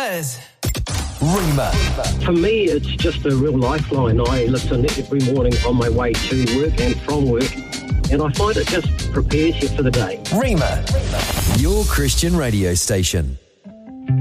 Rimas. Rima. For me, it's just a real lifeline. I listen every morning on my way to work and from work, and I find it just prepares you for the day. Rima. Your Christian radio station.